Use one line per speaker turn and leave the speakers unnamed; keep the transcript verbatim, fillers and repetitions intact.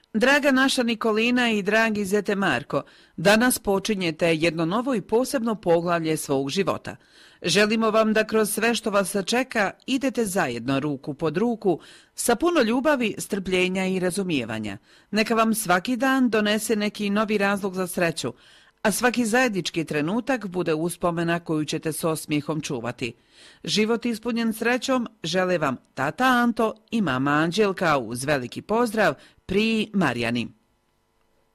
Draga naša Nikolina i dragi zete Marko, danas počinjete jedno novo i posebno poglavlje svog života. Želimo vam da kroz sve što vas čeka idete zajedno ruku pod ruku sa puno ljubavi, strpljenja i razumijevanja. Neka vam svaki dan donese neki novi razlog za sreću, a svaki zajednički trenutak bude uspomena koju ćete s osmijehom čuvati. Život ispunjen srećom žele vam tata Anto i mama Anđelka uz veliki pozdrav pri Marjani.